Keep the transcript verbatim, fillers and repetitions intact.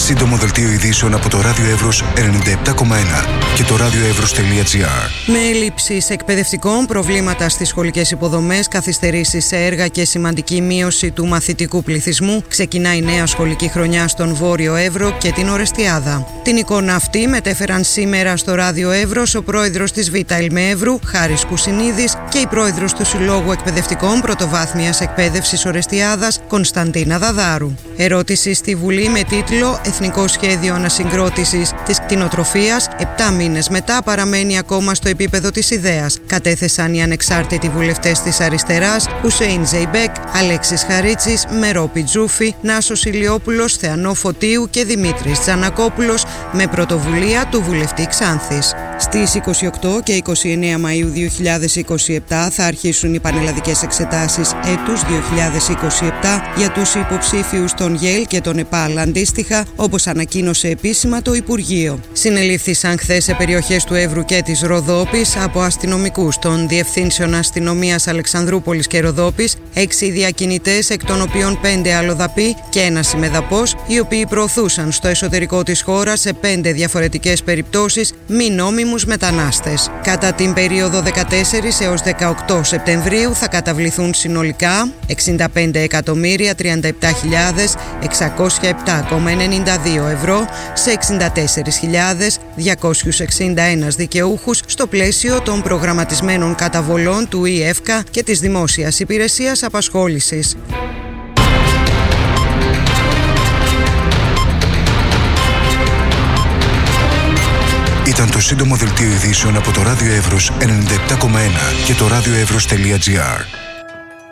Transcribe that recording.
Σύντομο δελτίο ειδήσεων από το Ράδιο Εύρος ενενήντα επτά κόμμα ένα και το radioevros.gr. Με έλλειψεις εκπαιδευτικών, προβλήματα στις σχολικές υποδομές, καθυστερήσεις σε έργα και σημαντική μείωση του μαθητικού πληθυσμού, ξεκινάει νέα σχολική χρονιά στον Βόρειο Εύρο και την Ορεστιάδα. Την εικόνα αυτή μετέφεραν σήμερα στο Ράδιο Εύρος ο πρόεδρος της Β' Ελμεεύρου, Χάρης Κουσινίδης, και η πρόεδρος του Συλλόγου Εκπαιδευτικών Πρωτοβάθμιας Εκπαίδευσης Ορεστιάδας, Κωνσταντίνα Δαδάρου. Ερώτηση στη Βουλή με τίτλο «Εθνικό Σχέδιο Ανασυγκρότησης της Κτηνοτροφίας, επτά μήνες μετά παραμένει ακόμα στο επίπεδο της ιδέας», κατέθεσαν οι ανεξάρτητοι βουλευτές της Αριστεράς, Χουσέιν Ζεϊμπέκ, Αλέξης Χαρίτσης, Μερό Πιτζούφη, Νάσος Ηλιόπουλος, Θεανό Φωτίου και Δημήτρης Τζανακόπουλος, με πρωτοβουλία του βουλευτή Ξάνθης. Στις είκοσι οκτώ και είκοσι εννέα Μαΐου δύο χιλιάδες είκοσι επτά θα αρχίσουν οι πανελλαδικές εξετάσεις έτους δύο χιλιάδες είκοσι επτά για τους υποψήφιους των ΓΕΛ και των ΕΠΑΛ αντίστοιχα, όπως ανακοίνωσε επίσημα το Υπουργείο. Συνελήφθησαν χθες σε περιοχές του Εύρου και της Ροδόπης από αστυνομικούς των Διευθύνσεων Αστυνομίας Αλεξανδρούπολης και Ροδόπης έξι διακινητές, εκ των οποίων πέντε αλλοδαποί και ένας ημεδαπός, οι οποίοι προωθούσαν στο εσωτερικό της χώρας σε πέντε διαφορετικές περιπτώσεις μη νόμιμους μετανάστες. Κατά την περίοδο δεκατέσσερις έως δεκαοκτώ Σεπτεμβρίου θα καταβληθούν συνολικά εξήντα πέντε εκατομμύρια τριάντα επτά χιλιάδες εξακόσια επτά κόμμα ενενήντα δύο ευρώ σε εξήντα τέσσερις χιλιάδες διακόσιους εξήντα ένα δικαιούχους στο πλαίσιο των προγραμματισμένων καταβολών του ΙΕΦΚΑ και της Δημόσιας Υπηρεσίας Απασχόλησης. Ήταν το σύντομο δελτίο ειδήσεων από το Ράδιο Εύρος ενενήντα επτά κόμμα ένα και το radioevros.gr.